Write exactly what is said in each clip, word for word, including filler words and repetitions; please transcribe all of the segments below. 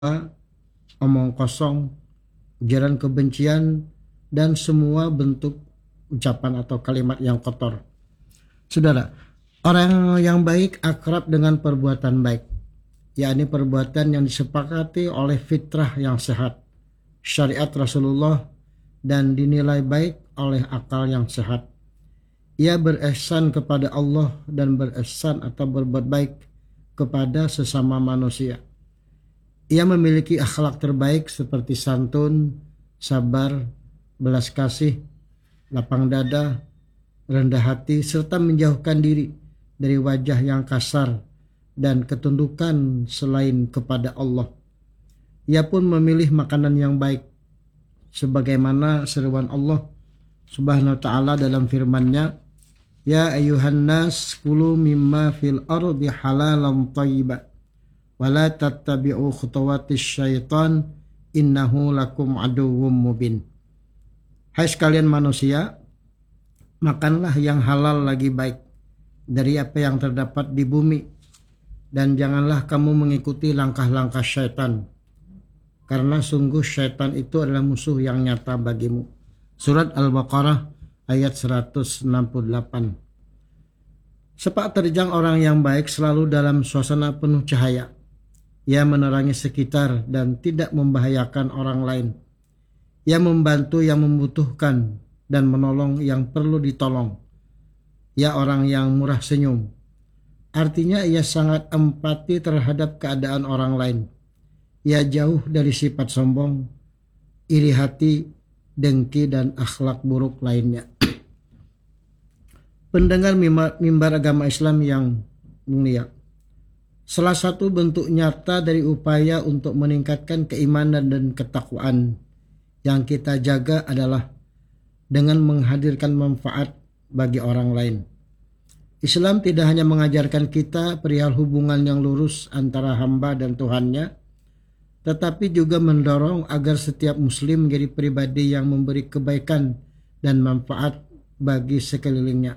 omong kosong, ujaran kebencian, dan semua bentuk ucapan atau kalimat yang kotor. Saudara, orang yang baik akrab dengan perbuatan baik, yakni perbuatan yang disepakati oleh fitrah yang sehat, syariat Rasulullah, dan dinilai baik oleh akal yang sehat. Ia berihsan kepada Allah dan berihsan atau berbuat baik kepada sesama manusia. Ia memiliki akhlak terbaik seperti santun, sabar, belas kasih, lapang dada, rendah hati, serta menjauhkan diri dari wajah yang kasar dan ketundukan selain kepada Allah. Ia pun memilih makanan yang baik, sebagaimana seruan Allah Subhanahu wa ta'ala dalam firman-Nya, "Ya ayyuhan nas kulu mimma fil ardi halalan thayyiban wala tattabi'u khutuwatis syaitan innahu lakum aduwwum mubin." Hai sekalian manusia, makanlah yang halal lagi baik dari apa yang terdapat di bumi, dan janganlah kamu mengikuti langkah-langkah syaitan, karena sungguh syaitan itu adalah musuh yang nyata bagimu. Surat Al-Baqarah ayat seratus enam puluh delapan. Sepak terjang orang yang baik selalu dalam suasana penuh cahaya. Ia menerangi sekitar dan tidak membahayakan orang lain. Ia membantu yang membutuhkan dan menolong yang perlu ditolong. Ia orang yang murah senyum. Artinya ia sangat empati terhadap keadaan orang lain. Ia jauh dari sifat sombong, iri hati, dengki, dan akhlak buruk lainnya. Pendengar mimbar agama Islam yang mulia, salah satu bentuk nyata dari upaya untuk meningkatkan keimanan dan ketakwaan yang kita jaga adalah dengan menghadirkan manfaat bagi orang lain. Islam tidak hanya mengajarkan kita perihal hubungan yang lurus antara hamba dan Tuhannya, tetapi juga mendorong agar setiap muslim menjadi pribadi yang memberi kebaikan dan manfaat bagi sekelilingnya.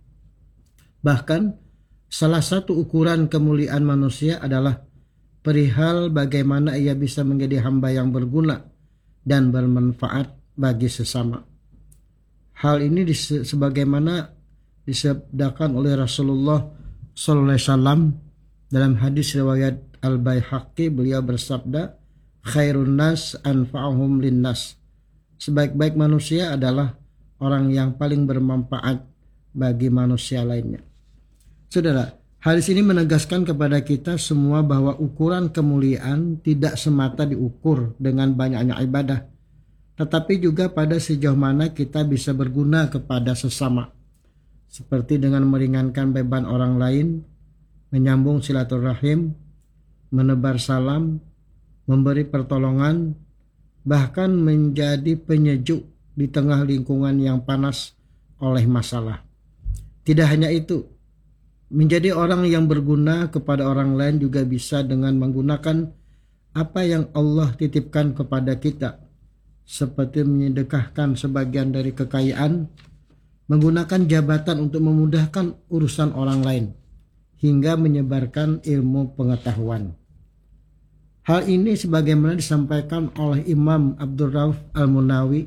Bahkan, salah satu ukuran kemuliaan manusia adalah perihal bagaimana ia bisa menjadi hamba yang berguna dan bermanfaat bagi sesama. Hal ini dise- sebagaimana disabdakan oleh Rasulullah sallallahu alaihi wasallam dalam hadis riwayat Al-Baihaqi. Beliau bersabda, "Khairun nas anfa'uhum linnas." Sebaik-baik manusia adalah orang yang paling bermanfaat bagi manusia lainnya. Saudara, hadis ini menegaskan kepada kita semua bahwa ukuran kemuliaan tidak semata diukur dengan banyaknya ibadah, tetapi juga pada sejauh mana kita bisa berguna kepada sesama, seperti dengan meringankan beban orang lain, menyambung silaturahim, menebar salam, memberi pertolongan, bahkan menjadi penyejuk di tengah lingkungan yang panas oleh masalah. Tidak hanya itu, menjadi orang yang berguna kepada orang lain juga bisa dengan menggunakan apa yang Allah titipkan kepada kita, seperti menyedekahkan sebagian dari kekayaan, menggunakan jabatan untuk memudahkan urusan orang lain, hingga menyebarkan ilmu pengetahuan. Hal ini sebagaimana disampaikan oleh Imam Abdul Rauf Al-Munawi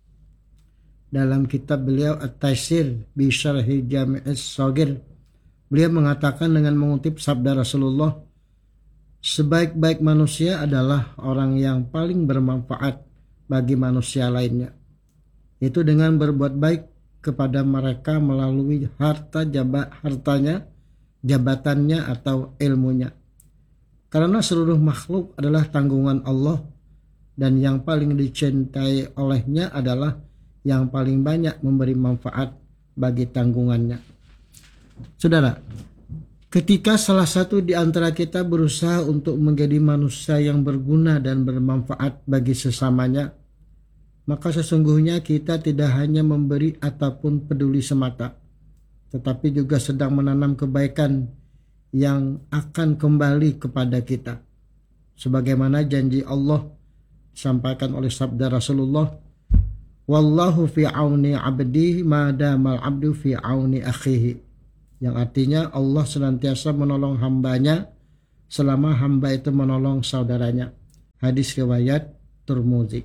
dalam kitab beliau At-Taisir bi Syarhi Jami'is Shaghir. Beliau mengatakan dengan mengutip sabda Rasulullah, sebaik-baik manusia adalah orang yang paling bermanfaat bagi manusia lainnya, yaitu dengan berbuat baik kepada mereka melalui harta jabat hartanya, jabatannya atau ilmunya. Karena seluruh makhluk adalah tanggungan Allah, dan yang paling dicintai olehnya adalah yang paling banyak memberi manfaat bagi tanggungannya. Saudara, ketika salah satu di antara kita berusaha untuk menjadi manusia yang berguna dan bermanfaat bagi sesamanya, maka sesungguhnya kita tidak hanya memberi ataupun peduli semata, tetapi juga sedang menanam kebaikan yang akan kembali kepada kita. Sebagaimana janji Allah disampaikan oleh sabda Rasulullah, "Wallahu fi auni abdi ma damal abdu fi auni akhihi." Yang artinya Allah senantiasa menolong hambanya selama hamba itu menolong saudaranya. Hadis riwayat Tirmidzi.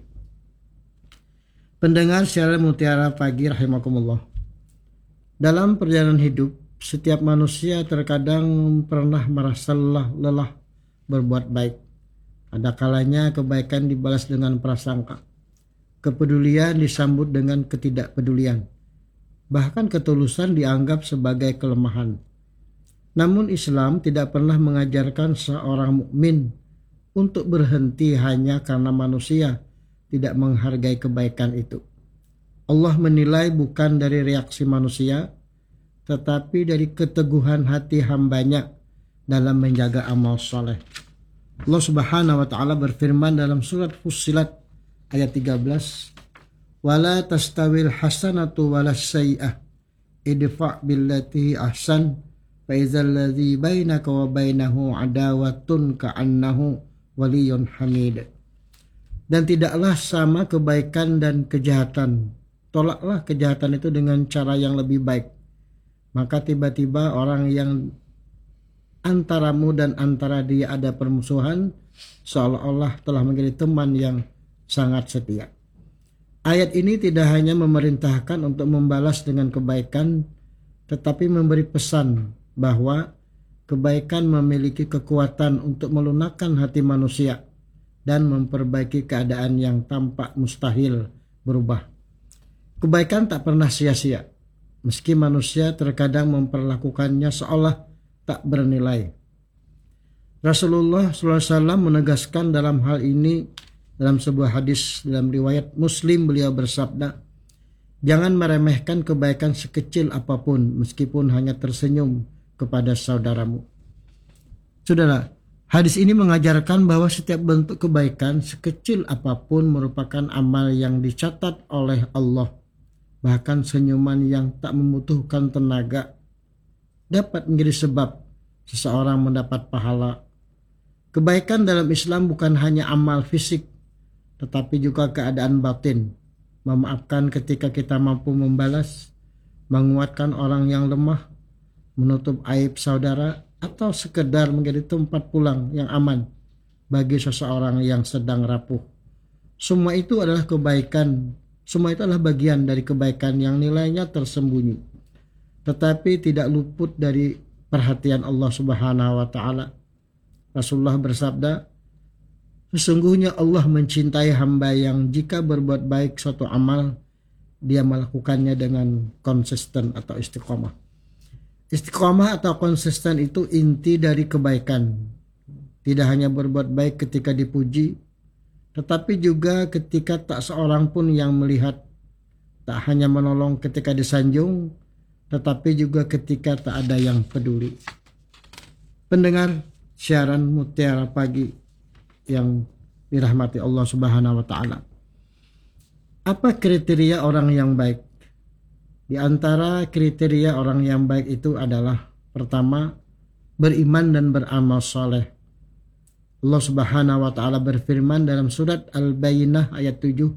Pendengar siaran Mutiara Pagi rahimakumullah. Dalam perjalanan hidup, setiap manusia terkadang pernah merasa lelah, lelah berbuat baik. Ada kalanya kebaikan dibalas dengan prasangka. Kepedulian disambut dengan ketidakpedulian. Bahkan ketulusan dianggap sebagai kelemahan. Namun Islam tidak pernah mengajarkan seorang mukmin untuk berhenti hanya karena manusia tidak menghargai kebaikan itu. Allah menilai bukan dari reaksi manusia, tetapi dari keteguhan hati hambanya dalam menjaga amal soleh. Allah Subhanahu wa ta'ala berfirman dalam surat Fussilat ayat tiga belas, "Wala tastawil hasanatu walas sayyi'ah, idfa' billati ahsan, fa idzal ladzi bainaka wa bainahu adawatun ka'annahu waliyyun hamid." Dan tidaklah sama kebaikan dan kejahatan. Tolaklah kejahatan itu dengan cara yang lebih baik. Maka tiba-tiba orang yang antaramu dan antara dia ada permusuhan, seolah-olah telah menjadi teman yang sangat setia. Ayat ini tidak hanya memerintahkan untuk membalas dengan kebaikan, tetapi memberi pesan bahwa kebaikan memiliki kekuatan untuk melunakkan hati manusia dan memperbaiki keadaan yang tampak mustahil berubah. Kebaikan tak pernah sia-sia, meski manusia terkadang memperlakukannya seolah tak bernilai. Rasulullah shallallahu alaihi wasallam menegaskan dalam hal ini dalam sebuah hadis dalam riwayat Muslim. Beliau bersabda, "Jangan meremehkan kebaikan sekecil apapun meskipun hanya tersenyum kepada saudaramu." Saudara, hadis ini mengajarkan bahwa setiap bentuk kebaikan sekecil apapun merupakan amal yang dicatat oleh Allah. Bahkan senyuman yang tak membutuhkan tenaga dapat menjadi sebab seseorang mendapat pahala. Kebaikan dalam Islam bukan hanya amal fisik, tetapi juga keadaan batin. Memaafkan ketika kita mampu membalas, menguatkan orang yang lemah, menutup aib saudara, atau sekedar menjadi tempat pulang yang aman bagi seseorang yang sedang rapuh. Semua itu adalah kebaikan, semua itu adalah bagian dari kebaikan yang nilainya tersembunyi, tetapi tidak luput dari perhatian Allah Subhanahu wa ta'ala. Rasulullah bersabda, "Sesungguhnya Allah mencintai hamba yang jika berbuat baik suatu amal, dia melakukannya dengan konsisten atau istiqomah." Istiqomah atau konsisten itu inti dari kebaikan. Tidak hanya berbuat baik ketika dipuji, tetapi juga ketika tak seorang pun yang melihat. Tak hanya menolong ketika disanjung, tetapi juga ketika tak ada yang peduli. Pendengar siaran Mutiara Pagi yang dirahmati Allah Subhanahu wa ta'ala. Apa kriteria orang yang baik? Di antara kriteria orang yang baik itu adalah pertama, beriman dan beramal soleh. Allah Subhanahu wa ta'ala berfirman dalam surat Al-Bayyinah ayat tujuh,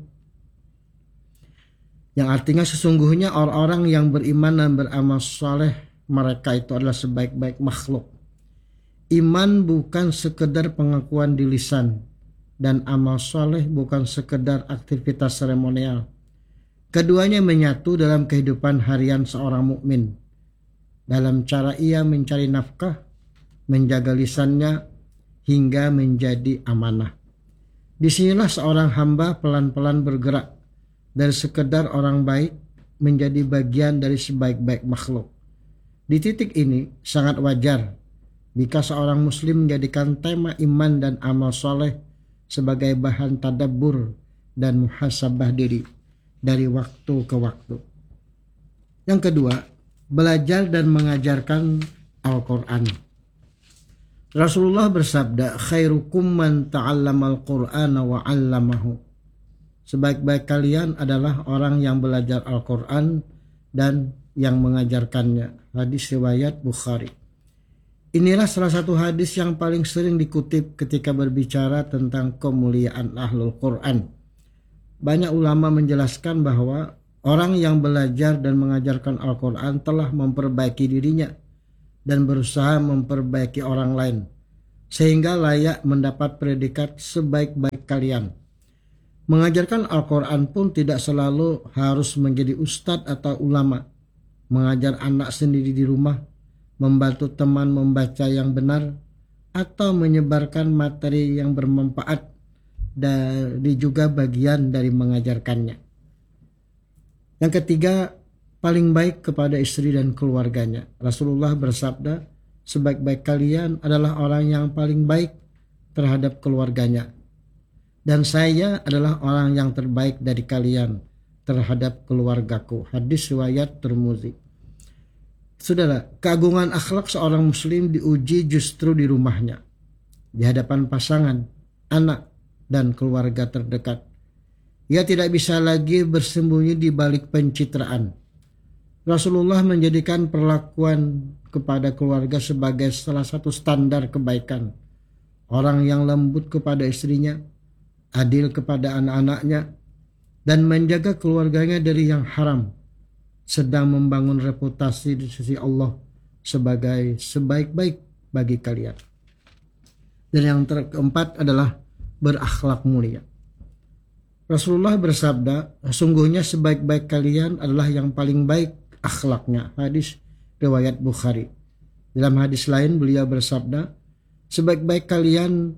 yang artinya sesungguhnya orang-orang yang beriman dan beramal soleh, mereka itu adalah sebaik-baik makhluk. Iman bukan sekedar pengakuan di lisan, dan amal soleh bukan sekedar aktivitas seremonial. Keduanya menyatu dalam kehidupan harian seorang mukmin, dalam cara ia mencari nafkah, menjaga lisannya, hingga menjadi amanah. Disinilah seorang hamba pelan-pelan bergerak dari sekedar orang baik menjadi bagian dari sebaik-baik makhluk. Di titik ini sangat wajar jika seorang muslim menjadikan tema iman dan amal soleh sebagai bahan tadabbur dan muhasabah diri dari waktu ke waktu. Yang kedua, belajar dan mengajarkan Al-Quran. Rasulullah bersabda, "Khairukum man ta'allamal Qur'ana wa 'allamahu." Sebaik-baik kalian adalah orang yang belajar Al-Quran dan yang mengajarkannya. Hadis riwayat Bukhari. Inilah salah satu hadis yang paling sering dikutip ketika berbicara tentang kemuliaan Ahlul Quran. Banyak ulama menjelaskan bahwa orang yang belajar dan mengajarkan Al-Quran telah memperbaiki dirinya dan berusaha memperbaiki orang lain. sehingga layak mendapat predikat sebaik-baik kalian. Mengajarkan Al-Quran pun tidak selalu harus menjadi ustadz atau ulama. Mengajar anak sendiri di rumah, membantu teman membaca yang benar, atau menyebarkan materi yang bermanfaat dari juga bagian dari mengajarkannya. Yang ketiga, paling baik kepada istri dan keluarganya. Rasulullah bersabda, sebaik-baik kalian adalah orang yang paling baik terhadap keluarganya. Dan saya adalah orang yang terbaik dari kalian terhadap keluargaku. Hadis riwayat Tirmidzi. Saudara, keagungan akhlak seorang muslim diuji justru di rumahnya, di hadapan pasangan, anak, dan keluarga terdekat. Ia tidak bisa lagi bersembunyi di balik pencitraan. Rasulullah menjadikan perlakuan kepada keluarga sebagai salah satu standar kebaikan. Orang yang lembut kepada istrinya, adil kepada anak-anaknya, dan menjaga keluarganya dari yang haram, sedang membangun reputasi di sisi Allah sebagai sebaik-baik bagi kalian. Dan yang keempat adalah berakhlak mulia. Rasulullah bersabda, sesungguhnya sebaik-baik kalian adalah yang paling baik akhlaknya. Hadis riwayat Bukhari. Dalam hadis lain beliau bersabda, sebaik-baik kalian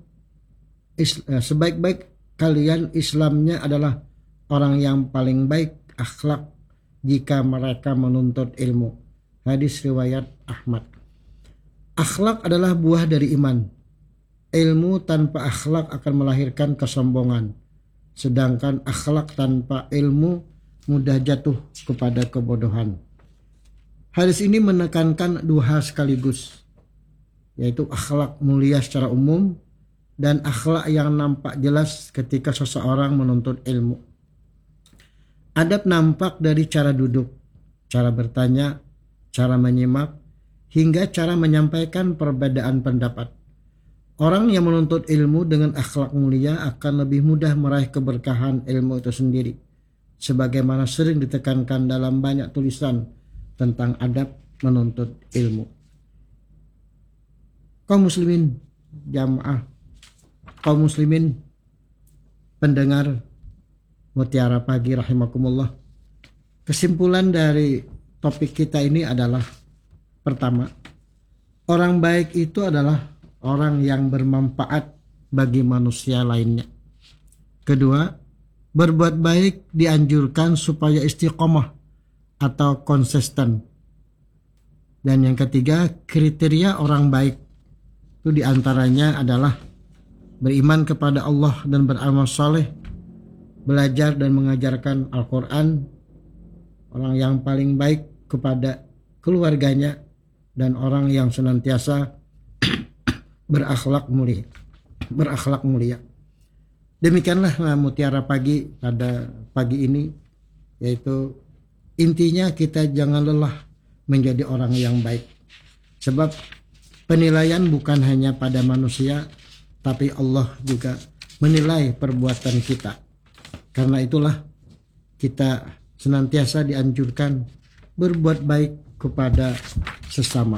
sebaik-baik kalian Islamnya adalah orang yang paling baik akhlak jika mereka menuntut ilmu. Hadis riwayat Ahmad. Akhlak adalah buah dari iman. Ilmu tanpa akhlak akan melahirkan kesombongan. Sedangkan akhlak tanpa ilmu mudah jatuh kepada kebodohan. Hadis ini menekankan dua hal sekaligus, yaitu akhlak mulia secara umum dan akhlak yang nampak jelas ketika seseorang menuntut ilmu. Adab nampak dari cara duduk, cara bertanya, cara menyimak, hingga cara menyampaikan perbedaan pendapat. Orang yang menuntut ilmu dengan akhlak mulia akan lebih mudah meraih keberkahan ilmu itu sendiri, sebagaimana sering ditekankan dalam banyak tulisan tentang adab menuntut ilmu. Kaum muslimin jamaah, kaum muslimin pendengar Mutiara Pagi rahimakumullah. Kesimpulan dari topik kita ini adalah, pertama, orang baik itu adalah orang yang bermanfaat bagi manusia lainnya. Kedua, berbuat baik dianjurkan supaya istiqomah atau konsisten. Dan yang ketiga, kriteria orang baik itu diantaranya adalah beriman kepada Allah dan beramal saleh, belajar dan mengajarkan Al-Quran, orang yang paling baik kepada keluarganya, dan orang yang senantiasa berakhlak mulia. Berakhlak mulia. Demikianlah Mutiara Pagi pada pagi ini, yaitu intinya kita jangan lelah menjadi orang yang baik. Sebab penilaian bukan hanya pada manusia, tapi Allah juga menilai perbuatan kita. Karena itulah kita senantiasa dianjurkan berbuat baik kepada sesama.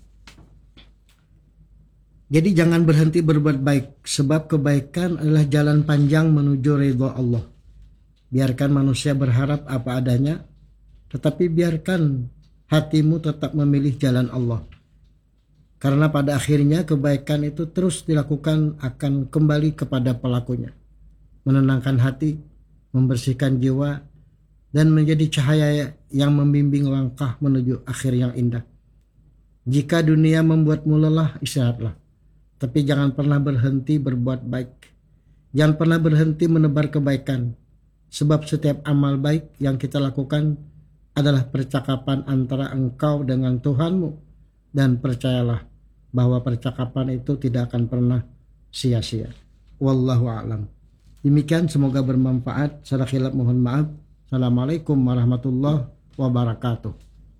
Jadi jangan berhenti berbuat baik, sebab kebaikan adalah jalan panjang menuju ridha Allah. Biarkan manusia berharap apa adanya, tetapi biarkan hatimu tetap memilih jalan Allah. Karena pada akhirnya kebaikan itu terus dilakukan akan kembali kepada pelakunya. Menenangkan hati, membersihkan jiwa, dan menjadi cahaya yang membimbing langkah menuju akhir yang indah. Jika dunia membuatmu lelah, istirahatlah. Tapi jangan pernah berhenti berbuat baik. Jangan pernah berhenti menebar kebaikan. Sebab setiap amal baik yang kita lakukan adalah percakapan antara engkau dengan Tuhanmu. Dan percayalah bahwa percakapan itu tidak akan pernah sia-sia. Wallahu a'lam. Demikian, semoga bermanfaat. Salah khilaf mohon maaf. Assalamualaikum warahmatullahi wabarakatuh.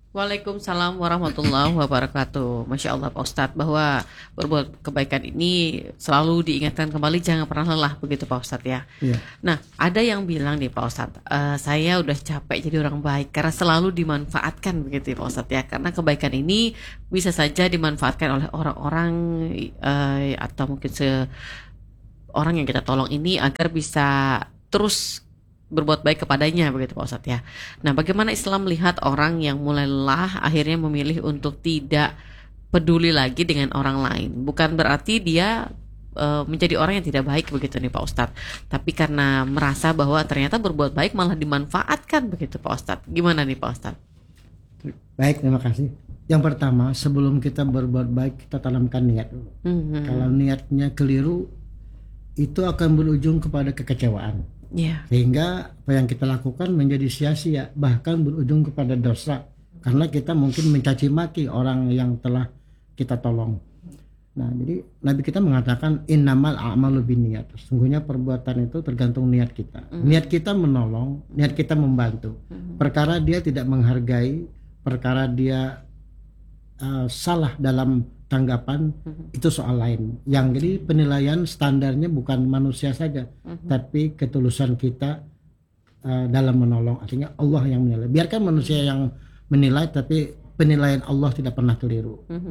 Waalaikumsalam warahmatullahi wabarakatuh. Masya Allah Pak Ustadz, bahwa berbuat kebaikan ini selalu diingatkan kembali, jangan pernah lelah begitu Pak Ustadz ya. Iya. Nah, ada yang bilang nih Pak Ustadz, "Eh, saya udah capek jadi orang baik karena selalu dimanfaatkan begitu ya Pak Ustadz ya. Karena kebaikan ini bisa saja dimanfaatkan oleh orang-orang eh, atau mungkin se orang yang kita tolong ini agar bisa terus berbuat baik kepadanya begitu Pak Ustadz ya. Nah, bagaimana Islam melihat orang yang mulai lelah akhirnya memilih untuk tidak peduli lagi dengan orang lain? Bukan berarti dia e, menjadi orang yang tidak baik begitu nih Pak Ustadz, tapi karena merasa bahwa ternyata berbuat baik malah dimanfaatkan begitu Pak Ustadz. Gimana nih Pak Ustadz? Baik, terima kasih. Yang pertama, sebelum kita berbuat baik, kita tanamkan niat dulu. Mhm. Kalau niatnya keliru, itu akan berujung kepada kekecewaan. Ya. Sehingga apa yang kita lakukan menjadi sia-sia, bahkan berujung kepada dosa, karena kita mungkin mencaci maki orang yang telah kita tolong. Nah, jadi Nabi kita mengatakan innamal a'malu binniyat. Sesungguhnya perbuatan itu tergantung niat kita. Mm. Niat kita menolong, niat kita membantu. Mm. Perkara dia tidak menghargai, perkara dia uh, salah dalam tanggapan, mm-hmm. itu soal lain. Yang jadi penilaian standarnya bukan manusia saja, mm-hmm. tapi ketulusan kita uh, dalam menolong. Artinya Allah yang menilai. Biarkan manusia yang menilai, tapi penilaian Allah tidak pernah keliru. Mm-hmm.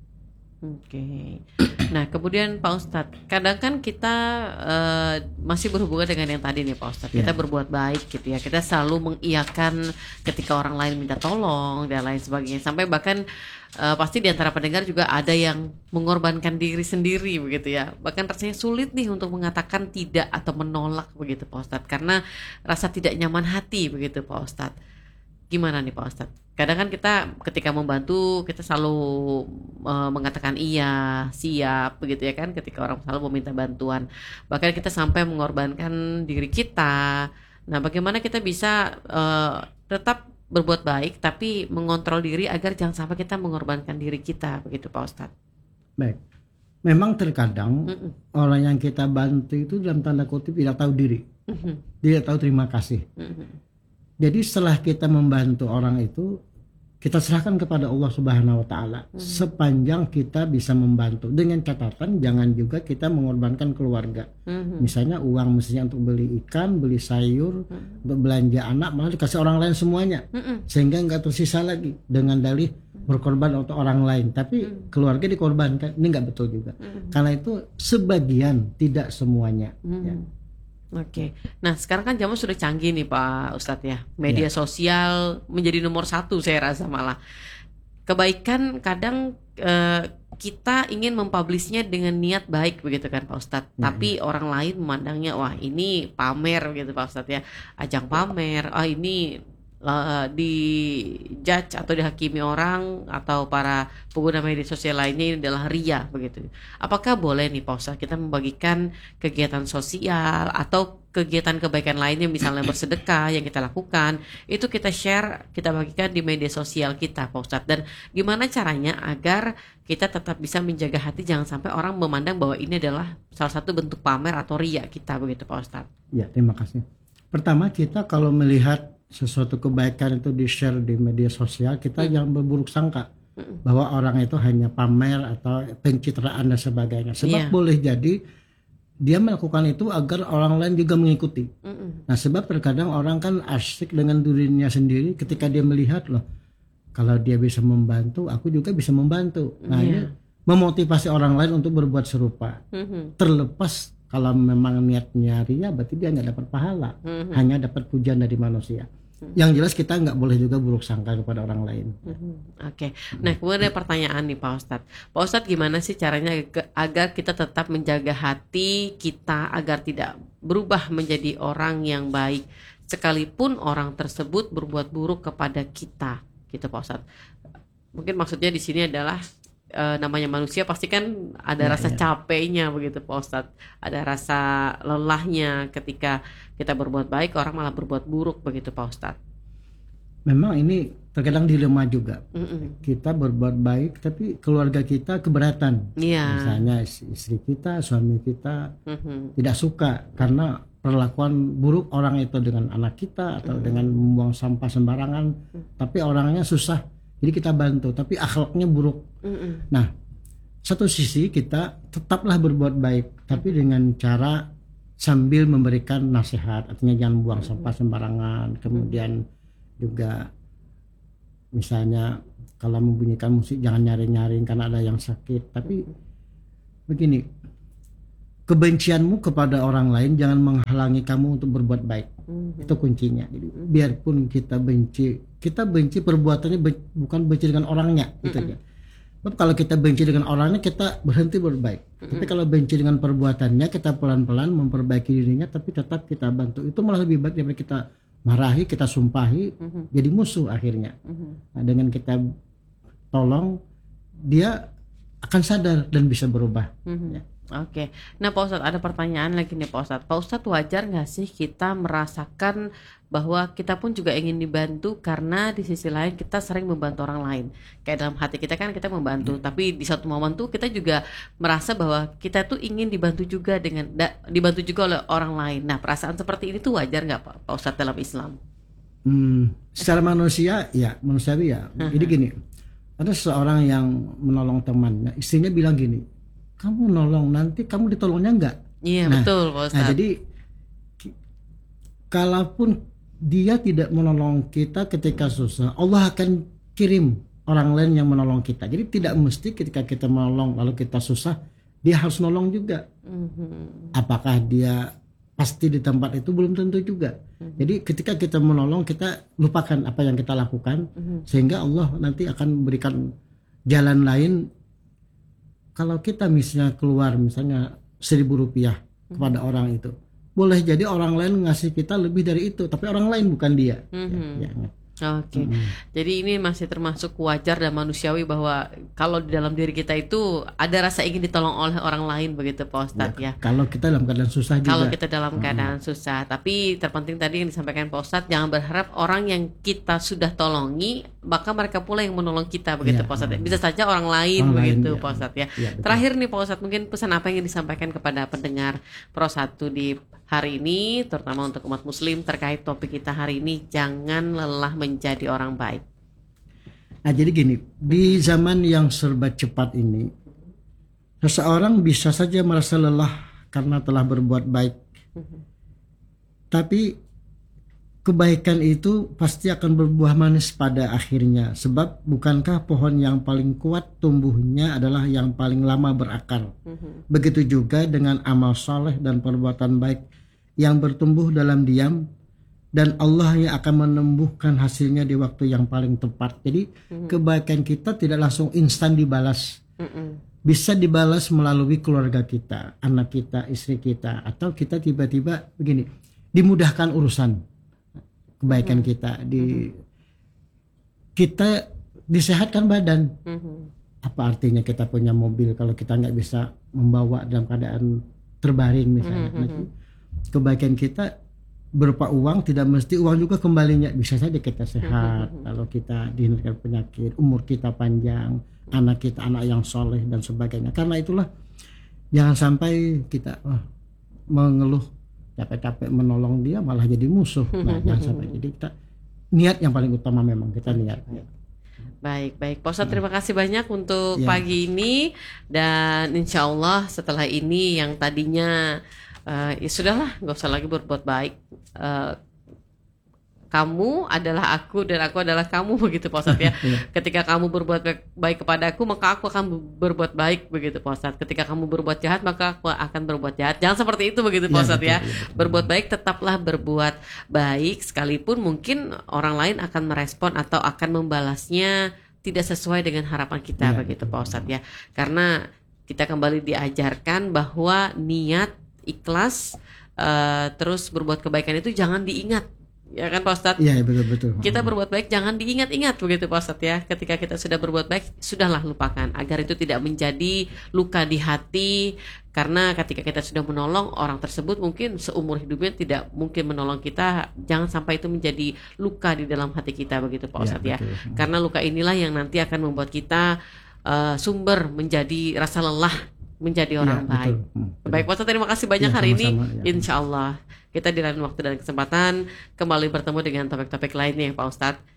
Oke. Okay. Nah, kemudian Pak Ustadz, kadang kan kita uh, masih berhubungan dengan yang tadi nih Pak Ustadz. Kita yeah. berbuat baik gitu ya. Kita selalu mengiyakan ketika orang lain minta tolong dan lain sebagainya. Sampai bahkan Uh, pasti di antara pendengar juga ada yang mengorbankan diri sendiri begitu ya. Bahkan rasanya sulit nih untuk mengatakan tidak atau menolak begitu Pak Ustadz, karena rasa tidak nyaman hati begitu Pak Ustadz. Gimana nih Pak Ustadz? Kadang kan kita ketika membantu kita selalu uh, mengatakan iya, siap begitu ya kan, ketika orang selalu meminta bantuan. Bahkan kita sampai mengorbankan diri kita. Nah, bagaimana kita bisa uh, tetap berbuat baik tapi mengontrol diri agar jangan sampai kita mengorbankan diri kita begitu Pak Ustadz? Baik, memang terkadang Mm-mm. orang yang kita bantu itu dalam tanda kutip tidak tahu diri, Mm-mm. tidak tahu terima kasih. Mm-mm. Jadi setelah kita membantu orang itu, kita serahkan kepada Allah Subhanahu Wa Taala mm-hmm. sepanjang kita bisa membantu, dengan catatan jangan juga kita mengorbankan keluarga. Mm-hmm. Misalnya uang mestinya untuk beli ikan, beli sayur, mm-hmm. untuk belanja anak malah dikasih orang lain semuanya, mm-hmm. sehingga nggak tersisa lagi dengan dalih berkorban untuk orang lain, tapi mm-hmm. keluarga dikorbankan. Ini nggak betul juga, mm-hmm. karena itu sebagian, tidak semuanya. Mm-hmm. Ya. Oke, nah sekarang kan zaman sudah canggih nih Pak Ustadz ya, media ya. Sosial menjadi nomor satu saya rasa malah. Kebaikan kadang eh, kita ingin mempublishnya dengan niat baik begitu kan Pak Ustadz, ya, tapi ya. orang lain memandangnya wah ini pamer gitu Pak Ustadz ya, ajang pamer, ah ini uh, di judge atau dihakimi orang atau para pengguna media sosial lainnya ini adalah ria begitu. Apakah boleh nih Pak Ustadz kita membagikan kegiatan sosial atau kegiatan kebaikan lainnya, misalnya bersedekah yang kita lakukan, itu kita share, kita bagikan di media sosial kita Pak Ustadz? Dan gimana caranya agar kita tetap bisa menjaga hati, jangan sampai orang memandang bahwa ini adalah salah satu bentuk pamer atau ria kita begitu Pak Ustadz? Ya, terima kasih. Pertama, kita kalau melihat sesuatu kebaikan itu di-share di media sosial, kita hmm. jangan berburuk sangka hmm. bahwa orang itu hanya pamer atau pencitraan dan sebagainya. Sebab yeah. boleh jadi dia melakukan itu agar orang lain juga mengikuti. Mm-mm. Nah, sebab terkadang orang kan asyik dengan dirinya sendiri ketika dia melihat loh, kalau dia bisa membantu, aku juga bisa membantu. Nah, yeah. ini memotivasi orang lain untuk berbuat serupa. Mm-hmm. Terlepas kalau memang niatnya ria, berarti dia nggak dapat pahala, mm-hmm. hanya dapat pujian dari manusia. Mm-hmm. Yang jelas kita nggak boleh juga buruk sangka kepada orang lain. Mm-hmm. Oke, okay. Nah kemudian ada pertanyaan nih Pak Ustadz. Pak Ustadz, gimana sih caranya agar kita tetap menjaga hati kita agar tidak berubah menjadi orang yang baik, sekalipun orang tersebut berbuat buruk kepada kita, gitu Pak Ustadz? Mungkin maksudnya di sini adalah E, namanya manusia pasti kan ada ya, rasa ya. capeknya begitu Pak Ustadz, ada rasa lelahnya ketika kita berbuat baik orang malah berbuat buruk begitu Pak Ustadz. Memang ini terkadang dilema juga. Mm-mm. Kita berbuat baik tapi keluarga kita keberatan, ya. Misalnya istri kita, suami kita mm-hmm. tidak suka karena perlakuan buruk orang itu dengan anak kita atau mm-hmm. dengan membuang sampah sembarangan, mm-hmm. tapi orangnya susah Jadi kita bantu, tapi akhlaknya buruk. Mm-mm. Nah, satu sisi kita tetaplah berbuat baik, tapi dengan cara sambil memberikan nasihat, artinya jangan buang sampah sembarangan. Kemudian juga misalnya kalau membunyikan musik jangan nyaring-nyaring karena ada yang sakit. Tapi begini, kebencianmu kepada orang lain jangan menghalangi kamu untuk berbuat baik. Mm-hmm. Itu kuncinya. Jadi biarpun kita benci, kita benci perbuatannya, ben- bukan benci dengan orangnya, gitu mm-hmm. aja. Tapi kalau kita benci dengan orangnya, kita berhenti berbaik. Mm-hmm. Tapi kalau benci dengan perbuatannya, kita pelan-pelan memperbaiki dirinya, tapi tetap kita bantu. Itu malah lebih baik daripada kita marahi, kita sumpahi, mm-hmm. jadi musuh akhirnya. Mm-hmm. Nah, dengan kita tolong, dia akan sadar dan bisa berubah. Mm-hmm. Ya. Oke, nah Pak Ustadz ada pertanyaan lagi nih Pak Ustadz. Pak Ustadz, wajar nggak sih kita merasakan bahwa kita pun juga ingin dibantu karena di sisi lain kita sering membantu orang lain. Kayak dalam hati kita kan kita membantu, hmm. tapi di satu momen tuh kita juga merasa bahwa kita tuh ingin dibantu juga dengan da, dibantu juga oleh orang lain. Nah perasaan seperti ini tuh wajar nggak Pak, Pak Ustadz dalam Islam? Hmm, secara manusia ya manusiawi ya. Jadi gini, ada seorang yang menolong temannya, istrinya bilang gini, kamu nolong nanti kamu ditolongnya enggak? Iya nah, betul Pak Ustadz. Nah jadi kalaupun dia tidak menolong kita ketika susah, Allah akan kirim orang lain yang menolong kita. Jadi tidak mesti ketika kita menolong lalu kita susah dia harus nolong juga. Mm-hmm. Apakah dia pasti di tempat itu, belum tentu juga. Mm-hmm. Jadi ketika kita menolong, kita lupakan apa yang kita lakukan, mm-hmm. sehingga Allah nanti akan memberikan jalan lain. Kalau kita misalnya keluar misalnya seribu rupiah kepada mm-hmm. orang itu, boleh jadi orang lain ngasih kita lebih dari itu, tapi orang lain bukan dia. Mm-hmm. Ya, ya. Oke, okay. hmm. Jadi ini masih termasuk wajar dan manusiawi bahwa kalau di dalam diri kita itu ada rasa ingin ditolong oleh orang lain, begitu Pak Ustadz ya, ya. Kalau kita dalam keadaan susah juga. Kalau kita dalam keadaan hmm. susah, tapi terpenting tadi yang disampaikan Pak Ustadz, jangan berharap orang yang kita sudah tolongi maka mereka pula yang menolong kita, begitu ya, Pak Ustadz. Bisa saja orang lain, orang begitu lain, Pak Ustadz ya. ya Terakhir nih Pak Ustadz, mungkin pesan apa yang disampaikan kepada pendengar Pro satu di hari ini, terutama untuk umat muslim terkait topik kita hari ini, jangan lelah menjadi orang baik. Nah jadi gini, di zaman yang serba cepat ini, seseorang bisa saja merasa lelah karena telah berbuat baik. Mm-hmm. Tapi kebaikan itu pasti akan berbuah manis pada akhirnya. Sebab bukankah pohon yang paling kuat tumbuhnya adalah yang paling lama berakar. Mm-hmm. Begitu juga dengan amal soleh dan perbuatan baik yang bertumbuh dalam diam, dan Allah yang akan menumbuhkan hasilnya di waktu yang paling tepat. Jadi mm-hmm. kebaikan kita tidak langsung instan dibalas. Mm-hmm. Bisa dibalas melalui keluarga kita, anak kita, istri kita, atau kita tiba-tiba begini, dimudahkan urusan kebaikan mm-hmm. kita, di mm-hmm. kita disehatkan badan. Mm-hmm. Apa artinya kita punya mobil kalau kita nggak bisa membawa dalam keadaan terbaring misalnya? Mm-hmm. Nanti kebaikan kita berupa uang, tidak mesti uang juga kembalinya, bisa saja kita sehat, mm-hmm. kalau kita dihindarkan penyakit, umur kita panjang, anak kita anak yang soleh dan sebagainya. Karena itulah jangan sampai kita oh, mengeluh capek-capek menolong dia malah jadi musuh. Nah, jangan sampai. Jadi kita niat yang paling utama, memang kita niat. Baik, baik. Pak Ustadz, terima kasih banyak untuk ya. pagi ini, dan insya Allah setelah ini yang tadinya Uh, ya sudahlah, nggak usah lagi berbuat baik. Uh, kamu adalah aku dan aku adalah kamu, begitu Pak Ustadz ya. Ketika kamu berbuat baik kepada aku, maka aku akan berbuat baik, begitu Pak Ustadz. Ketika kamu berbuat jahat, maka aku akan berbuat jahat. Jangan seperti itu, begitu Pak Ustadz ya. Berbuat baik, tetaplah berbuat baik, sekalipun mungkin orang lain akan merespon atau akan membalasnya tidak sesuai dengan harapan kita, ya, begitu Pak Ustadz ya. Karena kita kembali diajarkan bahwa niat ikhlas, uh, terus berbuat kebaikan itu jangan diingat, ya kan Pak Ustadz? Iya, betul-betul. Kita berbuat baik jangan diingat-ingat, begitu Pak Ustadz ya. Ketika kita sudah berbuat baik, sudahlah lupakan, agar itu tidak menjadi luka di hati. Karena ketika kita sudah menolong orang tersebut, mungkin seumur hidupnya tidak mungkin menolong kita. Jangan sampai itu menjadi luka di dalam hati kita, begitu Pak Ustadz ya. ya. Karena luka inilah yang nanti akan membuat kita uh, sumber menjadi rasa lelah menjadi orang ya, baik. Betul. Baik Pak Ustadz, terima kasih banyak ya, hari ini. Ya. Insya Allah kita di lain waktu dan kesempatan kembali bertemu dengan topik-topik lainnya ya Pak Ustadz.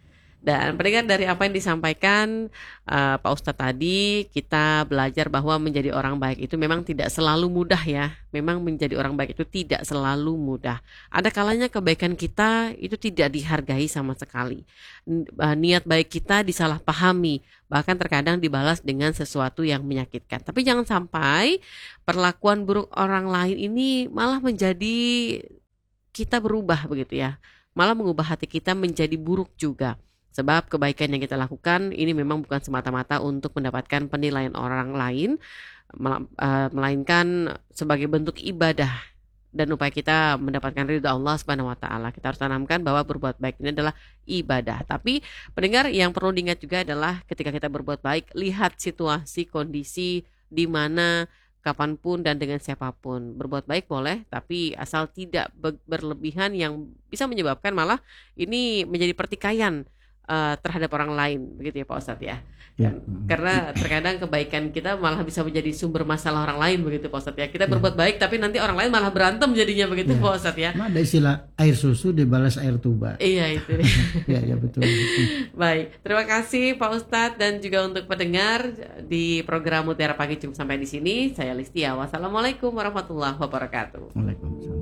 Dan pendengar, dari apa yang disampaikan uh, Pak Ustadz tadi, kita belajar bahwa menjadi orang baik itu memang tidak selalu mudah ya. Memang menjadi orang baik itu tidak selalu mudah. Ada kalanya kebaikan kita itu tidak dihargai sama sekali. N- uh, niat baik kita disalahpahami, bahkan terkadang dibalas dengan sesuatu yang menyakitkan. Tapi jangan sampai perlakuan buruk orang lain ini malah menjadi kita berubah begitu ya. Malah mengubah hati kita menjadi buruk juga. Sebab kebaikan yang kita lakukan ini memang bukan semata-mata untuk mendapatkan penilaian orang lain, mel- uh, melainkan sebagai bentuk ibadah dan upaya kita mendapatkan ridha Allah Subhanahu wa taala. Kita harus tanamkan bahwa berbuat baik ini adalah ibadah. Tapi pendengar, yang perlu diingat juga adalah ketika kita berbuat baik, lihat situasi, kondisi di mana, kapanpun dan dengan siapapun. Berbuat baik boleh, tapi asal tidak be- berlebihan yang bisa menyebabkan malah ini menjadi pertikaian uh, terhadap orang lain, begitu ya Pak Ustadz ya. Ya. Karena terkadang kebaikan kita malah bisa menjadi sumber masalah orang lain, begitu Pak Ustadz ya. Kita berbuat baik tapi nanti orang lain malah berantem jadinya, begitu Ya. Pak Ustadz ya. Nah, ada istilah air susu dibalas air tuba. Iya itu. Ya, ya betul. Baik, terima kasih Pak Ustadz dan juga untuk pendengar di program Mutiara Pagi cukup sampai di sini. Saya Listia. Wassalamualaikum warahmatullahi wabarakatuh. Waalaikumsalam.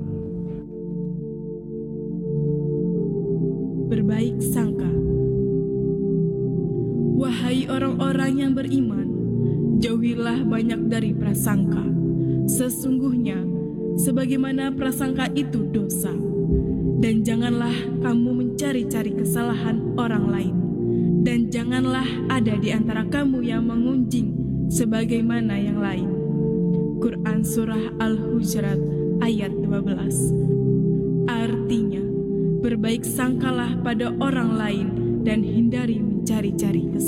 Berbaik sangka. Wahai orang-orang yang beriman, jauhilah banyak dari prasangka. Sesungguhnya, sebagaimana prasangka itu dosa. Dan janganlah kamu mencari-cari kesalahan orang lain. Dan janganlah ada di antara kamu yang mengunjing sebagaimana yang lain. Quran Surah Al-Hujurat ayat dua belas. Artinya, berbaik sangkalah pada orang lain dan hindari mencari-cari kesalahan.